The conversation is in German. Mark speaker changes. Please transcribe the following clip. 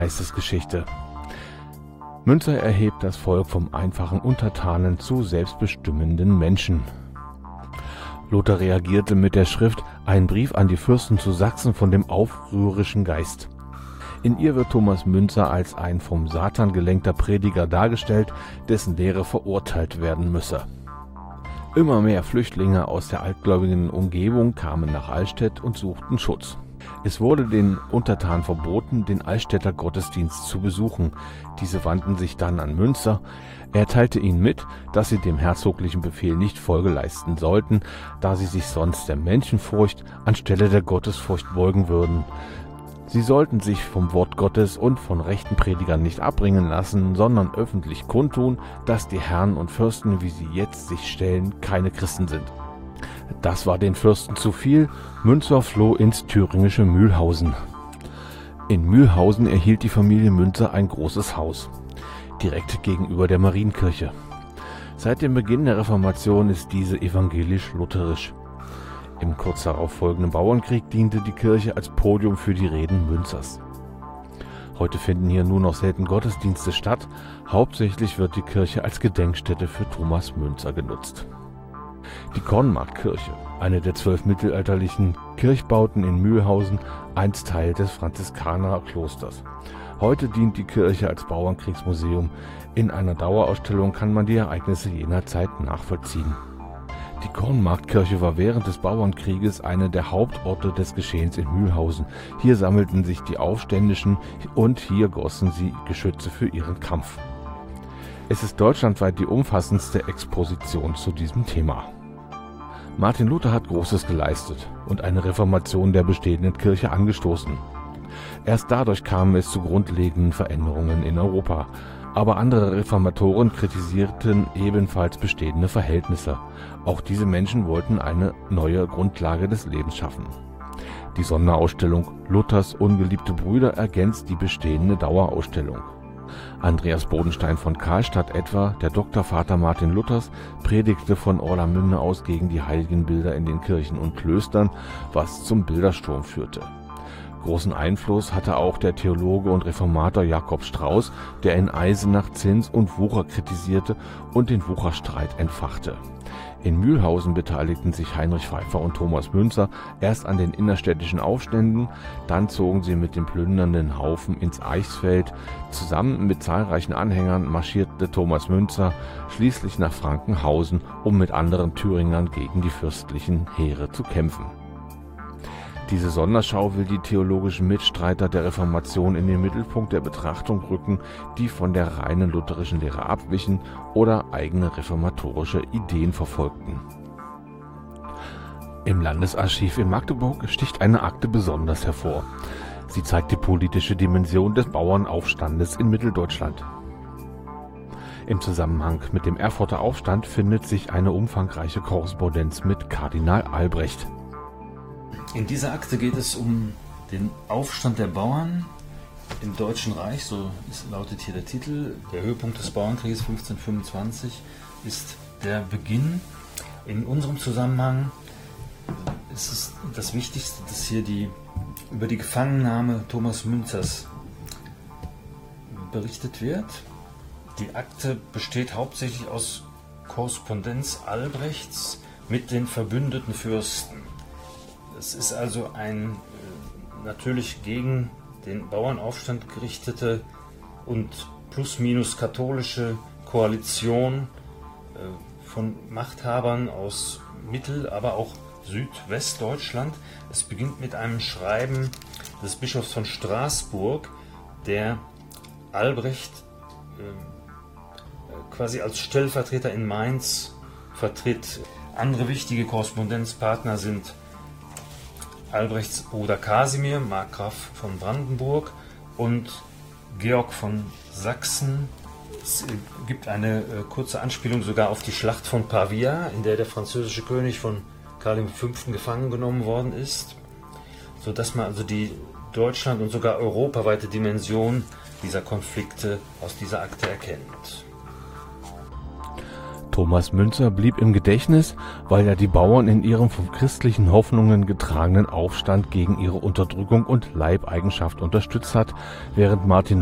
Speaker 1: Geistesgeschichte. Münzer erhebt das Volk vom einfachen Untertanen zu selbstbestimmenden Menschen. Luther reagierte mit der Schrift Ein Brief an die Fürsten zu Sachsen von dem aufrührerischen Geist. In ihr wird Thomas Münzer als ein vom Satan gelenkter Prediger dargestellt, dessen Lehre verurteilt werden müsse. Immer mehr Flüchtlinge aus der altgläubigen Umgebung kamen nach Allstedt und suchten Schutz. Es wurde den Untertanen verboten, den Allstädter Gottesdienst zu besuchen. Diese wandten sich dann an Münzer. Er teilte ihnen mit, dass sie dem herzoglichen Befehl nicht Folge leisten sollten, da sie sich sonst der Menschenfurcht anstelle der Gottesfurcht beugen würden. Sie sollten sich vom Wort Gottes und von rechten Predigern nicht abbringen lassen, sondern öffentlich kundtun, dass die Herren und Fürsten, wie sie jetzt sich stellen, keine Christen sind. Das war den Fürsten zu viel. Münzer floh ins thüringische Mühlhausen. In Mühlhausen erhielt die Familie Münzer ein großes Haus, direkt gegenüber der Marienkirche. Seit dem Beginn der Reformation ist diese evangelisch-lutherisch. Im kurz darauf folgenden Bauernkrieg diente die Kirche als Podium für die Reden Münzers. Heute finden hier nur noch selten Gottesdienste statt. Hauptsächlich wird die Kirche als Gedenkstätte für Thomas Münzer genutzt. Die Kornmarktkirche, eine der 12 mittelalterlichen Kirchbauten in Mühlhausen, einst Teil des Franziskanerklosters. Heute dient die Kirche als Bauernkriegsmuseum. In einer Dauerausstellung kann man die Ereignisse jener Zeit nachvollziehen. Die Kornmarktkirche war während des Bauernkrieges eine der Hauptorte des Geschehens in Mühlhausen. Hier sammelten sich die Aufständischen und hier gossen sie Geschütze für ihren Kampf. Es ist deutschlandweit die umfassendste Exposition zu diesem Thema. Martin Luther hat Großes geleistet und eine Reformation der bestehenden Kirche angestoßen. Erst dadurch kam es zu grundlegenden Veränderungen in Europa. Aber andere Reformatoren kritisierten ebenfalls bestehende Verhältnisse. Auch diese Menschen wollten eine neue Grundlage des Lebens schaffen. Die Sonderausstellung Luthers ungeliebte Brüder ergänzt die bestehende Dauerausstellung. Andreas Bodenstein von Karlstadt etwa, der Doktorvater Martin Luthers, predigte von Orlamünde aus gegen die Heiligenbilder in den Kirchen und Klöstern, was zum Bildersturm führte. Großen Einfluss hatte auch der Theologe und Reformator Jakob Strauß, der in Eisenach Zins und Wucher kritisierte und den Wucherstreit entfachte. In Mühlhausen beteiligten sich Heinrich Pfeiffer und Thomas Münzer erst an den innerstädtischen Aufständen, dann zogen sie mit dem plündernden Haufen ins Eichsfeld. Zusammen mit zahlreichen Anhängern marschierte Thomas Münzer schließlich nach Frankenhausen, um mit anderen Thüringern gegen die fürstlichen Heere zu kämpfen. Diese Sonderschau will die theologischen Mitstreiter der Reformation in den Mittelpunkt der Betrachtung rücken, die von der reinen lutherischen Lehre abwichen oder eigene reformatorische Ideen verfolgten. Im Landesarchiv in Magdeburg sticht eine Akte besonders hervor. Sie zeigt die politische Dimension des Bauernaufstandes in Mitteldeutschland. Im Zusammenhang mit dem Erfurter Aufstand findet sich eine umfangreiche Korrespondenz mit Kardinal Albrecht.
Speaker 2: In dieser Akte geht es um den Aufstand der Bauern im Deutschen Reich, so lautet hier der Titel. Der Höhepunkt des Bauernkrieges 1525 ist der Beginn. In unserem Zusammenhang ist es das Wichtigste, dass hier über die Gefangennahme Thomas Münzers berichtet wird. Die Akte besteht hauptsächlich aus Korrespondenz Albrechts mit den verbündeten Fürsten. Es ist also ein natürlich gegen den Bauernaufstand gerichtete und plus-minus katholische Koalition von Machthabern aus Mittel-, aber auch Südwestdeutschland. Es beginnt mit einem Schreiben des Bischofs von Straßburg, der Albrecht quasi als Stellvertreter in Mainz vertritt. Andere wichtige Korrespondenzpartner sind Albrechts Bruder Kasimir, Markgraf von Brandenburg, und Georg von Sachsen. Es gibt eine kurze Anspielung sogar auf die Schlacht von Pavia, in der der französische König von Karl V. gefangen genommen worden ist, sodass man also die Deutschland- und sogar europaweite Dimension dieser Konflikte aus dieser Akte erkennt.
Speaker 1: Thomas Müntzer blieb im Gedächtnis, weil er die Bauern in ihrem von christlichen Hoffnungen getragenen Aufstand gegen ihre Unterdrückung und Leibeigenschaft unterstützt hat, während Martin